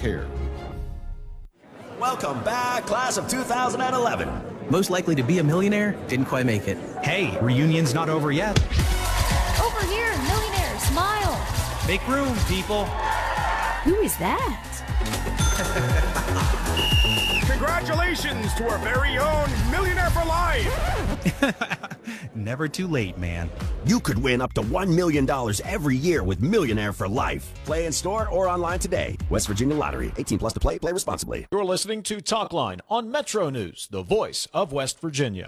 care. Welcome back, class of 2011. Most likely to be a millionaire, didn't quite make it. Hey, reunion's not over yet. Over here, millionaire, smile. Make room, people. Who is that? Congratulations to our very own Millionaire for Life. Never too late, man. You could win up to $1 million every year with Millionaire for Life. Play in store or online today. West Virginia Lottery. 18 plus to play. Play responsibly. You're listening to Talkline on Metro News, the voice of West Virginia.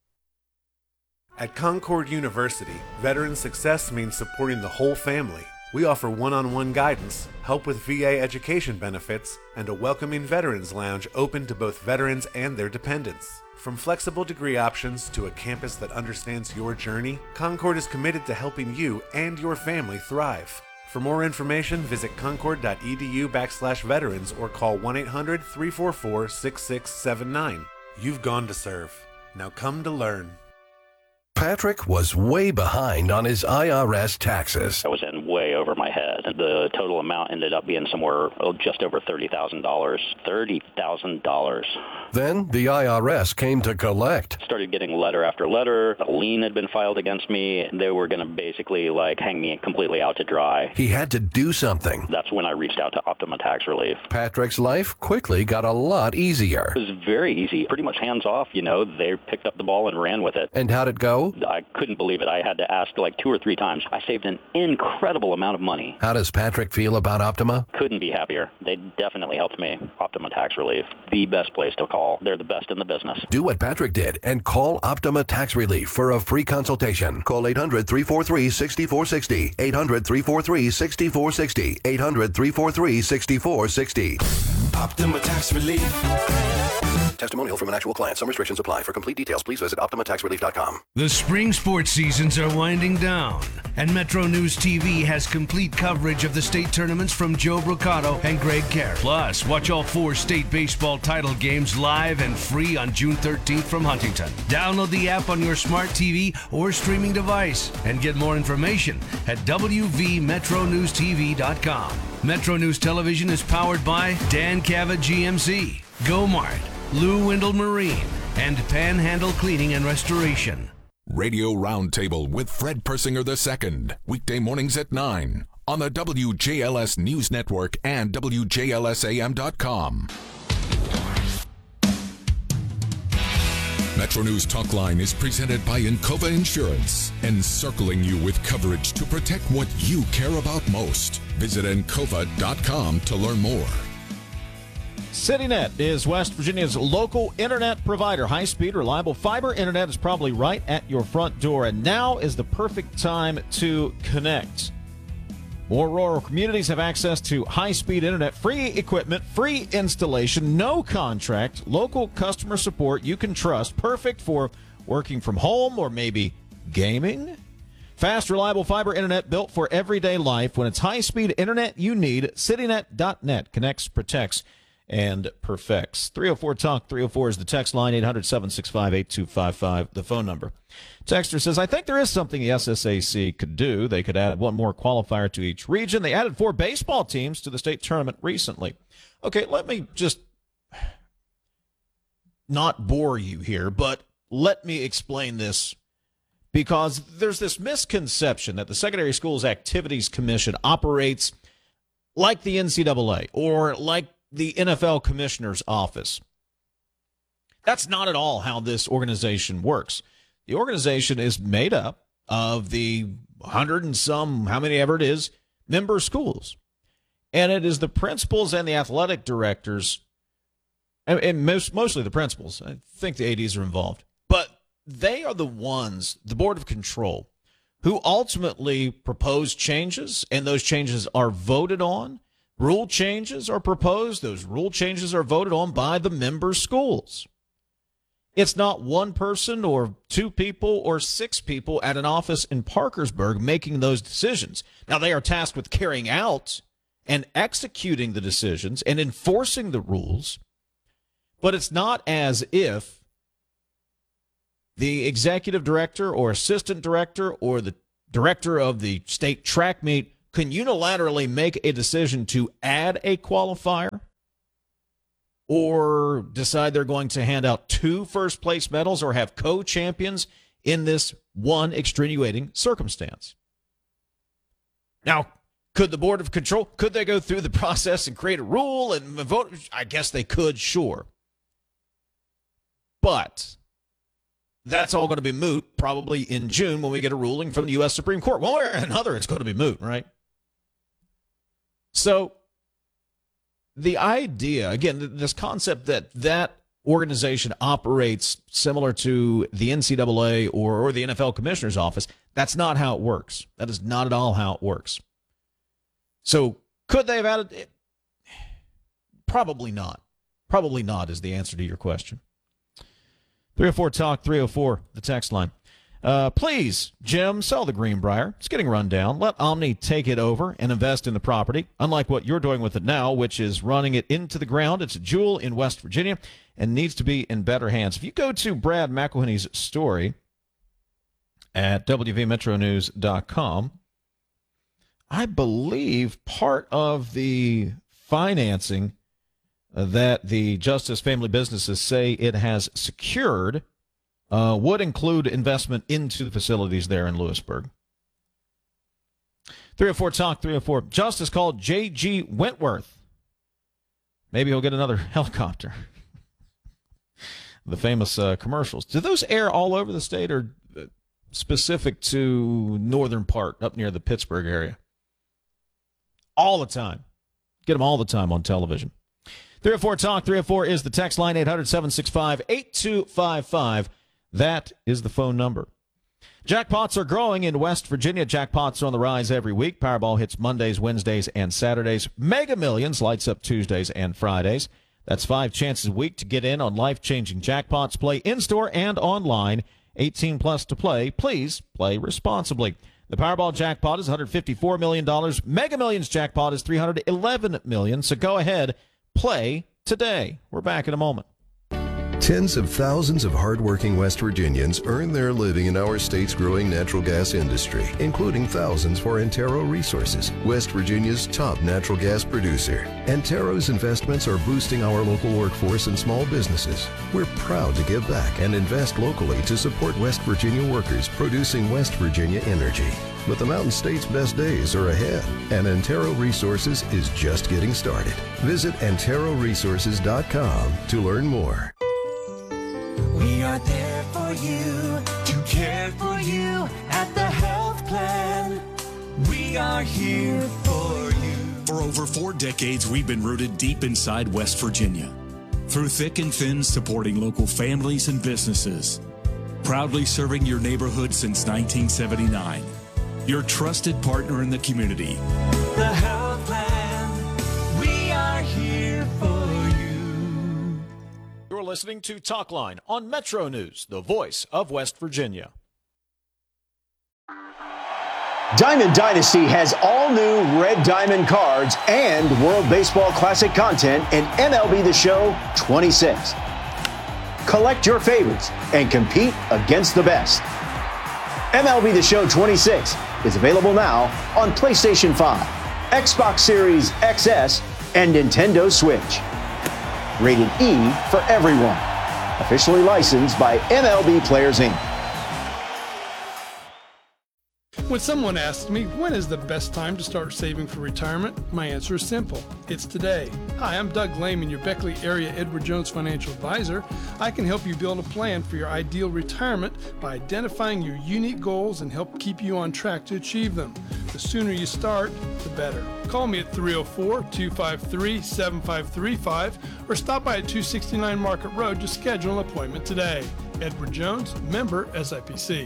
At Concord University, veteran success means supporting the whole family. We offer one-on-one guidance, help with VA education benefits, and a welcoming veterans lounge open to both veterans and their dependents. From flexible degree options to a campus that understands your journey, Concord is committed to helping you and your family thrive. For more information, visit concord.edu/veterans or call 1-800-344-6679. You've gone to serve. Now come to learn. Patrick was way behind on his IRS taxes. I was in way over my head. The total amount ended up being somewhere just over $30,000. $30,000. Then the IRS came to collect. Started getting letter after letter. A lien had been filed against me. They were going to basically hang me completely out to dry. He had to do something. That's when I reached out to Optima Tax Relief. Patrick's life quickly got a lot easier. It was very easy. Pretty much hands off, They picked up the ball and ran with it. And how'd it go? I couldn't believe it. I had to ask 2 or 3 times. I saved an incredible amount of money. How does Patrick feel about Optima? Couldn't be happier. They definitely helped me. Optima Tax Relief, the best place to call. They're the best in the business. Do what Patrick did and call Optima Tax Relief for a free consultation. Call 800-343-6460. 800-343-6460. 800-343-6460. Optima Tax Relief. Testimonial from an actual client. Some restrictions apply. For complete details, please visit OptimaTaxRelief.com. The spring sports seasons are winding down, and Metro News TV has complete coverage of the state tournaments from Joe Brocato and Greg Carey. Plus, watch all 4 state baseball title games live and free on June 13th from Huntington. Download the app on your smart TV or streaming device and get more information at wvmetronewstv.com. Metro News Television is powered by Dan Cava GMC, GoMart, Lou Windle Marine, and Panhandle Cleaning and Restoration. Radio Roundtable with Fred Persinger II. Weekday mornings at 9 on the WJLS News Network and WJLSAM.com. Metro News Talkline is presented by Encova Insurance, encircling you with coverage to protect what you care about most. Visit Encova.com to learn more. CityNet is West Virginia's local internet provider. High-speed, reliable fiber internet is probably right at your front door, and now is the perfect time to connect. More rural communities have access to high-speed internet, free equipment, free installation, no contract, local customer support you can trust, perfect for working from home or maybe gaming. Fast, reliable fiber internet built for everyday life. When it's high-speed internet you need, citynet.net connects, protects, and perfects. 304-TALK, 304 is the text line, 800-765-8255, the phone number. Texter says, I think there is something the SSAC could do. They could add one more qualifier to each region. They added 4 baseball teams to the state tournament recently. Okay, let me just not bore you here, but let me explain this, because there's this misconception that the Secondary Schools Activities Commission operates like the NCAA or like the NFL Commissioner's Office. That's not at all how this organization works. The organization is made up of the 100 and some, how many ever it is, member schools. And it is the principals and the athletic directors, and mostly the principals. I think the ADs are involved. But they are the ones, the Board of Control, who ultimately propose changes, and those changes are voted on. Rule changes are proposed. Those rule changes are voted on by the member schools. It's not one person or 2 people or 6 people at an office in Parkersburg making those decisions. Now, they are tasked with carrying out and executing the decisions and enforcing the rules, but it's not as if the executive director or assistant director or the director of the state track meet can unilaterally make a decision to add a qualifier or decide they're going to hand out 2 first-place medals or have co-champions in this one extenuating circumstance. Now, could the Board of Control, could they go through the process and create a rule and vote? I guess they could, sure. But that's all going to be moot probably in June when we get a ruling from the U.S. Supreme Court. One way or another, it's going to be moot, right? So the idea, again, this concept that organization operates similar to the NCAA or the NFL Commissioner's Office, that's not how it works. That is not at all how it works. So could they have added it? Probably not. Probably not is the answer to your question. 304-TALK, 304, the text line. Please, Jim, sell the Greenbrier. It's getting run down. Let Omni take it over and invest in the property, unlike what you're doing with it now, which is running it into the ground. It's a jewel in West Virginia and needs to be in better hands. If you go to Brad McElhinney's story at WVMetroNews.com, I believe part of the financing that the Justice Family Businesses say it has secured would include investment into the facilities there in Lewisburg. 304-TALK, 304. Justice called J.G. Wentworth. Maybe he'll get another helicopter. The famous commercials. Do those air all over the state or specific to northern part up near the Pittsburgh area? All the time. Get them all the time on television. 304-TALK, 304 is the text line, 800-765-8255. That is the phone number. Jackpots are growing in West Virginia. Jackpots are on the rise every week. Powerball hits Mondays, Wednesdays, and Saturdays. Mega Millions lights up Tuesdays and Fridays. That's 5 chances a week to get in on life-changing jackpots. Play in-store and online. 18 plus to play. Please play responsibly. The Powerball jackpot is $154 million. Mega Millions jackpot is $311 million. So go ahead, play today. We're back in a moment. Tens of thousands of hardworking West Virginians earn their living in our state's growing natural gas industry, including thousands for Antero Resources, West Virginia's top natural gas producer. Antero's investments are boosting our local workforce and small businesses. We're proud to give back and invest locally to support West Virginia workers producing West Virginia energy. But the Mountain State's best days are ahead, and Antero Resources is just getting started. Visit AnteroResources.com to learn more. We are there for you, to care for you at the health plan. We are here for you. For over 4 decades, we've been rooted deep inside West Virginia. Through thick and thin, supporting local families and businesses. Proudly serving your neighborhood since 1979. Your trusted partner in the community. The health plan, we are here for you. You're listening to Talk Line on Metro News, the voice of West Virginia. Diamond Dynasty has all new Red Diamond cards and World Baseball Classic content in MLB The Show 26. Collect your favorites and compete against the best. MLB The Show 26 is available now on PlayStation 5, Xbox Series XS, and Nintendo Switch. Rated E for everyone. Officially licensed by MLB Players Inc. When someone asks me, when is the best time to start saving for retirement? My answer is simple. It's today. Hi, I'm Doug Lehman, your Beckley area Edward Jones financial advisor. I can help you build a plan for your ideal retirement by identifying your unique goals and help keep you on track to achieve them. The sooner you start, the better. Call me at 304-253-7535 or stop by at 269 Market Road to schedule an appointment today. Edward Jones, member SIPC.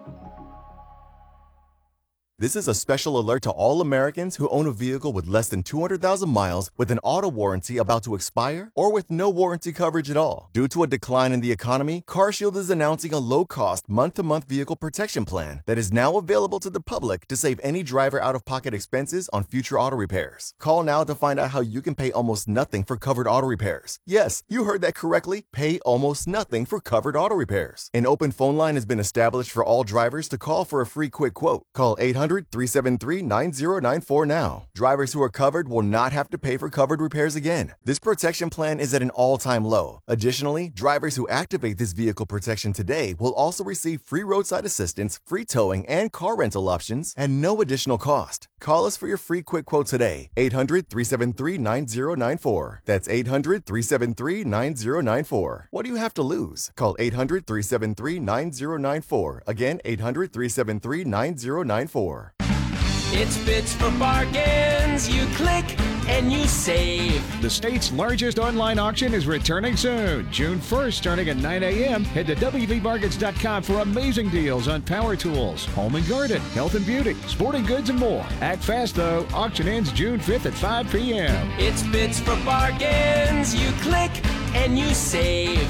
This is a special alert to all Americans who own a vehicle with less than 200,000 miles with an auto warranty about to expire or with no warranty coverage at all. Due to a decline in the economy, CarShield is announcing a low-cost month-to-month vehicle protection plan that is now available to the public to save any driver out-of-pocket expenses on future auto repairs. Call now to find out how you can pay almost nothing for covered auto repairs. Yes, you heard that correctly. Pay almost nothing for covered auto repairs. An open phone line has been established for all drivers to call for a free quick quote. Call 800 800-373-9094 now. Drivers who are covered will not have to pay for covered repairs again. This protection plan is at an all-time low. Additionally, drivers who activate this vehicle protection today will also receive free roadside assistance, free towing, and car rental options at no additional cost. Call us for your free quick quote today. 800-373-9094. That's 800-373-9094. What do you have to lose? Call 800-373-9094. Again, 800-373-9094. It's Bits for Bargains. You click and you save. The state's largest online auction is returning soon. June 1st, starting at 9 a.m. Head to WVBargains.com for amazing deals on power tools, home and garden, health and beauty, sporting goods, and more. Act fast, though. Auction ends June 5th at 5 p.m. It's Bits for Bargains. You click and you save.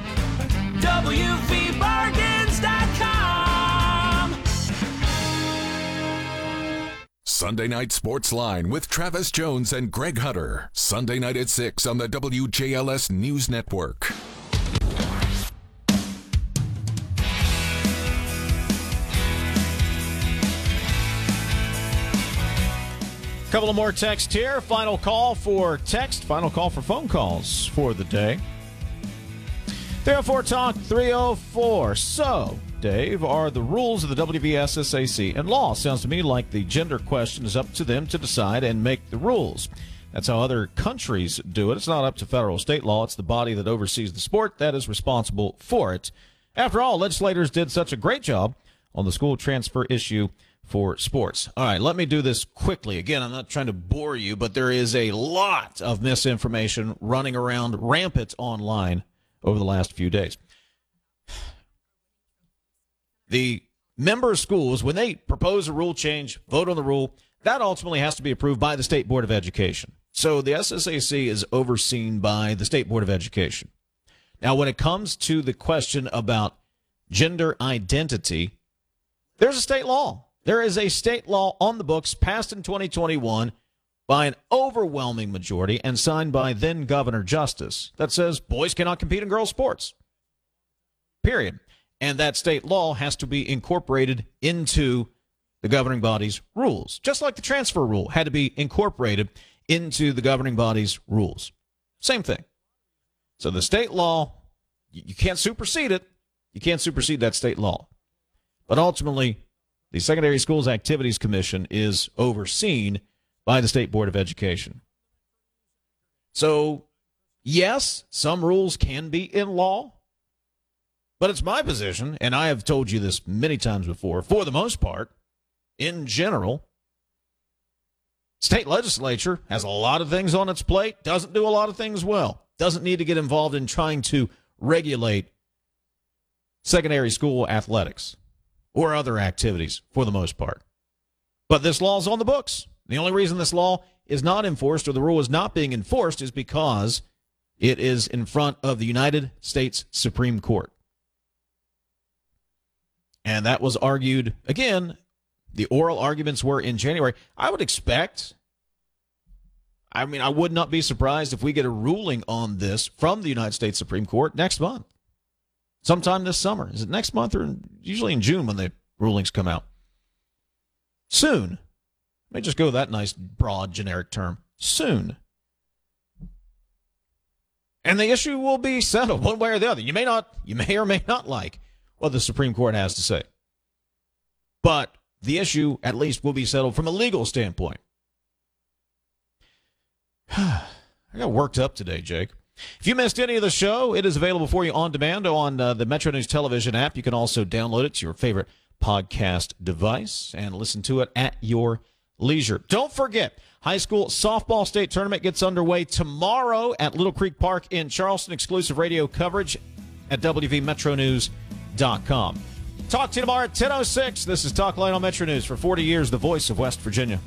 WVBargains.com. Sunday Night Sports Line with Travis Jones and Greg Hunter. Sunday night at 6 on the WJLS News Network. Couple of more texts here. Final call for text. Final call for phone calls for the day. 304 Talk 304. So, Dave, are the rules of the WVSSAC and law? Sounds to me like the gender question is up to them to decide and make the rules. That's how other countries do it. It's not up to federal or state law. It's the body that oversees the sport that is responsible for it. After all, legislators did such a great job on the school transfer issue for sports. All right, let me do this quickly. Again, I'm not trying to bore you, but there is a lot of misinformation running around rampant online over the last few days. The member schools, when they propose a rule change, vote on the rule, that ultimately has to be approved by the State Board of Education. So the SSAC is overseen by the State Board of Education. Now, when it comes to the question about gender identity, there's a state law. There is a state law on the books passed in 2021 by an overwhelming majority and signed by then Governor Justice that says boys cannot compete in girls' sports. Period. And that state law has to be incorporated into the governing body's rules, just like the transfer rule had to be incorporated into the governing body's rules. Same thing. So the state law, you can't supersede it. You can't supersede that state law. But ultimately, the Secondary Schools Activities Commission is overseen by the State Board of Education. So, yes, some rules can be in law. But it's my position, and I have told you this many times before, for the most part, in general, state legislature has a lot of things on its plate, doesn't do a lot of things well, doesn't need to get involved in trying to regulate secondary school athletics or other activities for the most part. But this law is on the books. The only reason this law is not enforced or the rule is not being enforced is because it is in front of the United States Supreme Court. And that was argued, again, the oral arguments were in January. I would expect, I would not be surprised if we get a ruling on this from the United States Supreme Court next month, sometime this summer. Is it next month or usually in June when the rulings come out? Soon. Let me just go with that nice, broad, generic term. Soon. And the issue will be settled one way or the other. You may or may not like what the Supreme Court has to say. But the issue, at least, will be settled from a legal standpoint. I got worked up today, Jake. If you missed any of the show, it is available for you on demand on the Metro News Television app. You can also download it to your favorite podcast device and listen to it at your leisure. Don't forget, high school softball state tournament gets underway tomorrow at Little Creek Park in Charleston. Exclusive radio coverage at WVMetroNews.com. Talk to you tomorrow at 10:06. This is Talk Line on Metro News. For 40 years, the voice of West Virginia.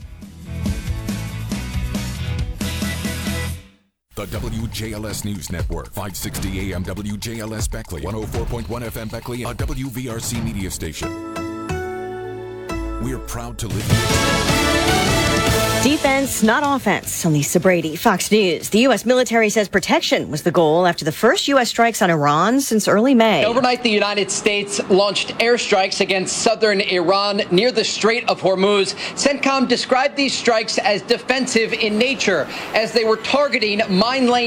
The WJLS News Network, 560 AM WJLS Beckley, 104.1 FM Beckley, a WVRC media station. We are proud to live here. Defense, not offense. Lisa Brady, Fox News. The U.S. military says protection was the goal after the first U.S. strikes on Iran since early May. Overnight, the United States launched airstrikes against southern Iran near the Strait of Hormuz. CENTCOM described these strikes as defensive in nature, as they were targeting mine lanes